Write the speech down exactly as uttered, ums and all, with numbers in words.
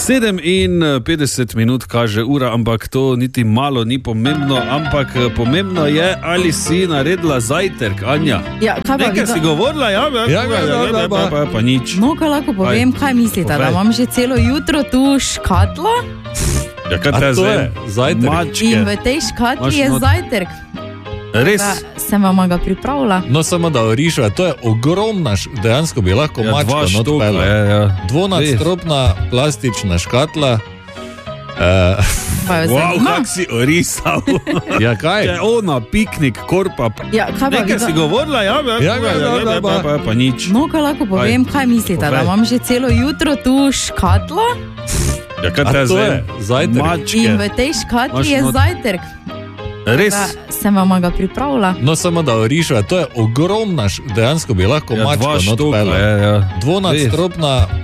sedeminpetdeset minut kaže ura, ampak to niti malo ni pomembno, ampak pomembno je, ali si naredila zajtrk, Anja. Ja, kaj pa Nekaj si govorila, ja, ja, ja, ja, ja, ja, pa, pa, pa nič. No, kaj lahko povem, Aj, kaj mislite, povej. da imam že celo jutro tu škatlo Ja, kaj te zdaj? Zajtrk. Mačke. in v tej škatli Imaš je not- zajtrk. Res? Da sem vam ga pripravila. No, samo da orišva, to je ogromna, š- dejansko bi lahko Ja, dva mačka not štuka, pela. ja, ja. Dvonadstropna plastična škatla. Uh, Pa jo Wow, zanima? kak si orisal. ja, kaj? Je ona, piknik, korpa. Ja, kaj pa Nekaj vidva- si govorila, ja, ja, ja, ja, ja, ja, pa, pa, pa nič. No, kaj lahko povem, kaj mislite, da povej. imam že celo jutro tu škatlo Ja, kaj A te to zdaj? je zajtrk. Mačke. in v tej škatli Imaš je not- zajtrk. Res? Da sem vam ga pripravila. No, samo da orišva, to je ogromna, š- dejansko bi lahko Ja, dva mačka not štuka, pela. ja, ja. Dvonadstropna